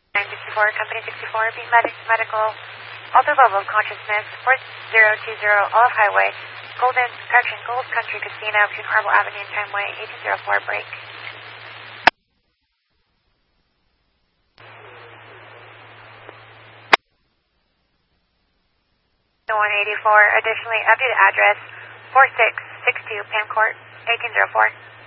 964, Company 64, being medical, altered level of consciousness, 4020 Olive Highway, Gold Country Casino, between Harville Avenue and Timeway, 1804, break. 184, additionally, updated address, 4662 Pam Court, 1804.